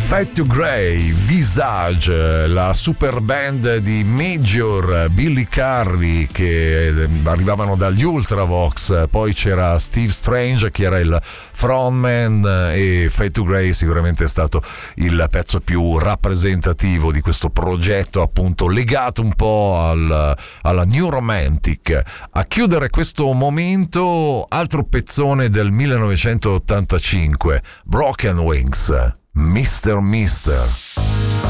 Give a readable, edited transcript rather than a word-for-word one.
Fade to Grey, Visage, la super band di Major, Billy Currie che arrivavano dagli Ultravox, poi c'era Steve Strange che era il frontman e Fade to Grey sicuramente è stato il pezzo più rappresentativo di questo progetto, appunto legato un po' alla New Romantic. A chiudere questo momento, altro pezzone del 1985, Broken Wings, Mr. Mister.